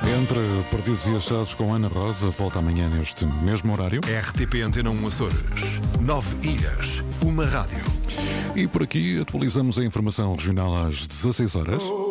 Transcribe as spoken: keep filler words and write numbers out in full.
Entre Perdidos e Achados com Ana Rosa, volta amanhã neste mesmo horário. R T P Antena um Açores. Nove ilhas, uma rádio. E por aqui atualizamos a informação regional às dezasseis horas.